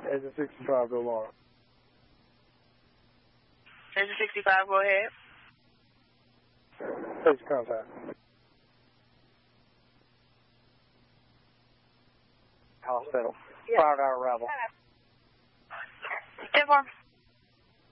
Agent 65, go long. Agent 65, go ahead. Take contact. Hospital. 5-hour arrival. 10-4.